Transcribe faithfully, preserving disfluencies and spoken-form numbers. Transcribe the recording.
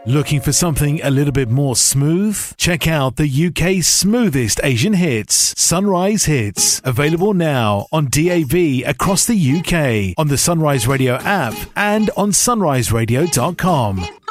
Looking for something a little bit more smooth? Check out the U K's smoothest Asian hits, Sunrise Hits. Available now on D A B across the U K, on the Sunrise Radio app and on sunrise radio dot com.